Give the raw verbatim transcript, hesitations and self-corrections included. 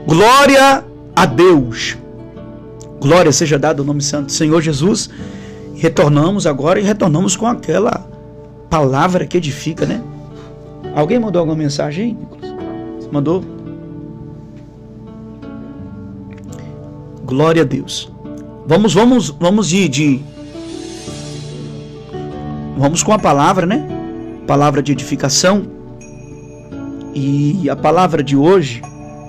Glória a Deus. Glória seja dada ao nome santo do Senhor Jesus. Retornamos agora e retornamos com aquela palavra que edifica, né? Alguém mandou alguma mensagem aí, Nicolas? Mandou? Glória a Deus. Vamos, vamos, vamos de, de... Vamos com a palavra, né? Palavra de edificação. E a palavra de hoje